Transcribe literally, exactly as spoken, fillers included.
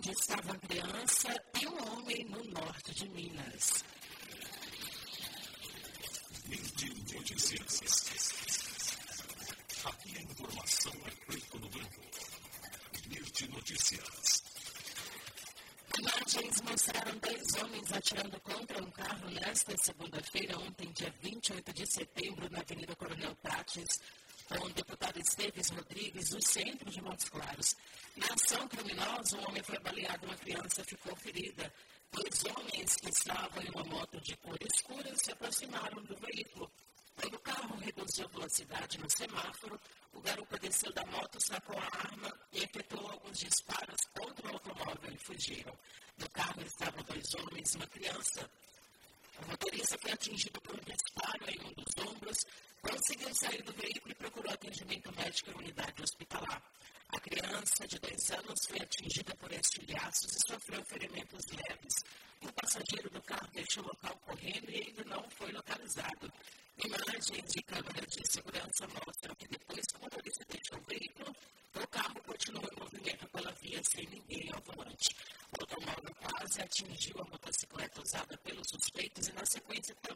onde estava uma criança e um homem no norte de Minas. Aqui a informação é preta no branco. Mirti Notícias. Imagens mostraram dois homens atirando contra um carro nesta segunda-feira, ontem, dia vinte e oito de setembro, na Avenida Coronel Prates, com o deputado Esteves Rodrigues, do centro de Montes Claros. Na ação criminosa, um homem foi baleado e uma criança ficou ferida. Dois homens que estavam em uma moto de cor escura se aproximaram do veículo. Quando o carro reduziu a velocidade no semáforo, o garupa desceu da moto, sacou a arma e efetuou alguns disparos contra o automóvel e fugiram. No carro estavam dois homens e uma criança. O motorista foi atingido por um disparo em um dos ombros, conseguiu sair do veículo e procurou atendimento médico em unidade hospitalar. A criança, de dois anos, foi atingida por estilhaços e sofreu ferimentos leves. O passageiro do carro deixou o local correndo e ainda não foi localizado. Imagens de câmera de segurança mostram que depois que o motorista deixou o veículo, o carro continuou em movimento pela via sem ninguém ao volante. O automóvel quase atingiu a motocicleta usada pelos suspeitos e, na sequência, também